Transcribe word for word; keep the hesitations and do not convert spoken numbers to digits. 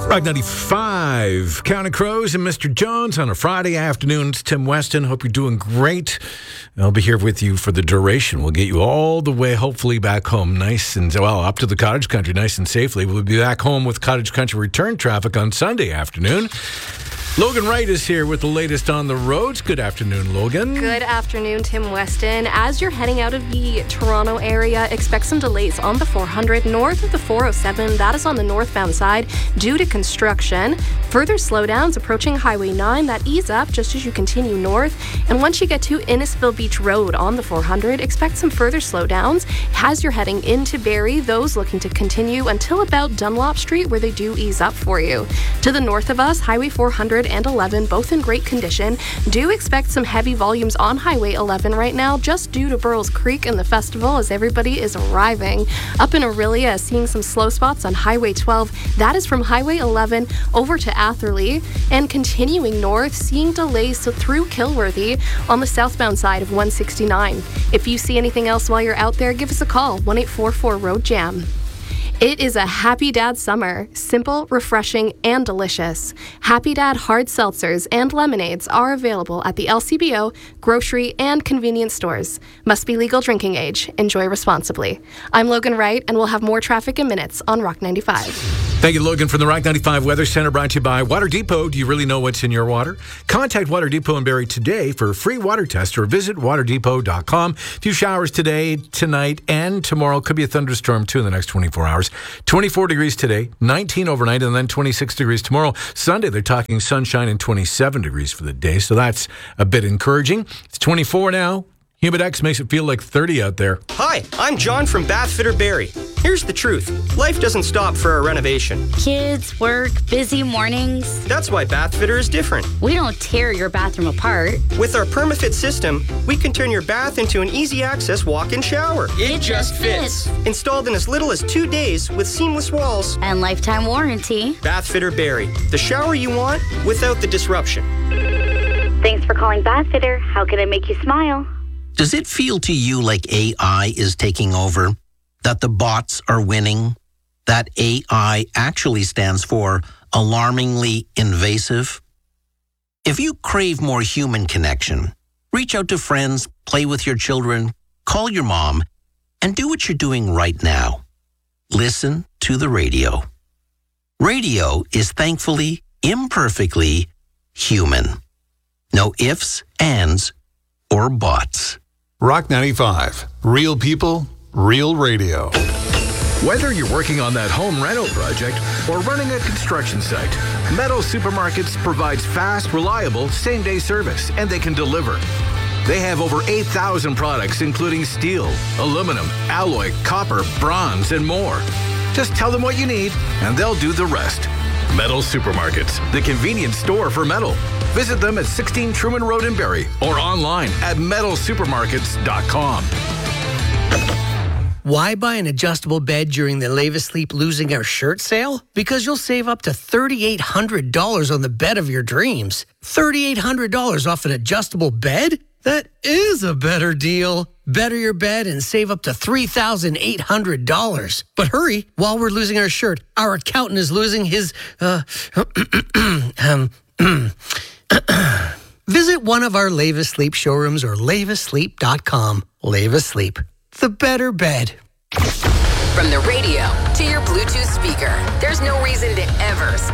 Rock ninety-five, Counting Crows and Mister Jones on a Friday afternoon. It's Tim Weston. Hope you're doing great. I'll be here with you for the duration. We'll get you all the way, hopefully, back home nice and, well, up to the cottage country nice and safely. We'll be back home with cottage country return traffic on Sunday afternoon. Logan Wright is here with the latest on the roads. Good afternoon, Logan. Good afternoon, Tim Weston. As you're heading out of the Toronto area, expect some delays on the four hundred north of the four oh seven. That is on the northbound side due to construction. Further slowdowns approaching Highway nine that ease up just as you continue north. And once you get to Innisfil Beach Road on the four hundred, expect some further slowdowns as you're heading into Barrie. Those looking to continue until about Dunlop Street, where they do ease up for you. To the north of us, Highway four hundred and eleven, both in great condition. Do expect some heavy volumes on Highway eleven right now, just due to Burroughs Creek and the festival as everybody is arriving. Up in Aurelia, seeing some slow spots on Highway twelve. That is from Highway eleven over to Atherley. And continuing north, seeing delays through Kilworthy on the southbound side of one sixty-nine. If you see anything else while you're out there, give us a call, one eight four four road jam. It is a Happy Dad summer. Simple, refreshing, and delicious. Happy Dad hard seltzers and lemonades are available at the L C B O, grocery, and convenience stores. Must be legal drinking age. Enjoy responsibly. I'm Logan Wright, and we'll have more traffic in minutes on Rock ninety-five. Thank you, Logan, from the Rock ninety-five Weather Center, brought to you by Water Depot. Do you really know what's in your water? Contact Water Depot in Barrie today for a free water test or visit water depot dot com. A few showers today, tonight, and tomorrow. Could be a thunderstorm, too, in the next twenty-four hours. twenty-four degrees today, nineteen overnight, and then twenty-six degrees tomorrow. Sunday, they're talking sunshine and twenty-seven degrees for the day, so that's a bit encouraging. It's twenty-four now. Humidex makes it feel like thirty out there. Hi, I'm John from Bathfitter Barrie. Here's the truth. Life doesn't stop for a renovation. Kids, work, busy mornings. That's why Bathfitter is different. We don't tear your bathroom apart. With our PermaFit system, we can turn your bath into an easy-access walk-in shower. It, it just fits. fits. Installed in as little as two days with seamless walls. And lifetime warranty. Bathfitter Barrie. The shower you want without the disruption. Thanks for calling Bathfitter. How can I make you smile? Does it feel to you like A I is taking over? That the bots are winning? That A I actually stands for alarmingly invasive? If you crave more human connection, reach out to friends, play with your children, call your mom, and do what you're doing right now. Listen to the radio. Radio is thankfully, imperfectly human. No ifs, ands, or buts. Rock ninety-five. Real people, real radio. Whether you're working on that home rental project or running a construction site, Meadow Supermarkets provides fast, reliable, same-day service, and they can deliver. They have over eight thousand products, including steel, aluminum, alloy, copper, bronze, and more. Just tell them what you need, and they'll do the rest. Meadow Supermarkets, the convenience store for metal. Visit them at sixteen Truman Road in Barrie or online at metal supermarkets dot com. Why buy an adjustable bed during the Lave Asleep Losing Our Shirt sale? Because you'll save up to three thousand eight hundred dollars on the bed of your dreams. three thousand eight hundred dollars off an adjustable bed? That is a better deal. Better your bed and save up to three thousand eight hundred dollars. But hurry, while we're losing our shirt, our accountant is losing his, uh, um, visit one of our Lave Asleep showrooms or lave asleep dot com. Lave Asleep, the better bed. From the radio to your Bluetooth speaker, there's no reason to ever